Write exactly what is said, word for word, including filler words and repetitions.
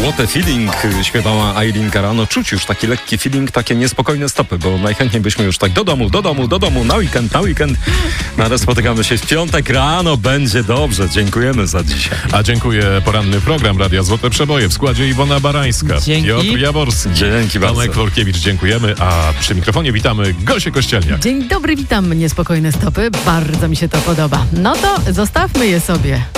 What a feeling, śpiewała Aileen Carano. Czuć już taki lekki feeling, takie niespokojne stopy, bo najchętniej byśmy już tak do domu, do domu, do domu, na weekend, na weekend. No ale spotykamy się w piątek rano, będzie dobrze. Dziękujemy za dzisiaj. A dziękuję poranny program Radia Złote Przeboje w składzie Iwona Barańska, Dzięki. Piotr Jaworski, Dzięki bardzo. Tomek Florkiewicz, dziękujemy, a przy mikrofonie witamy Gosię Kościelniak. Dzień dobry, witam niespokojne stopy. Bardzo mi się to podoba. No to zostawmy je sobie.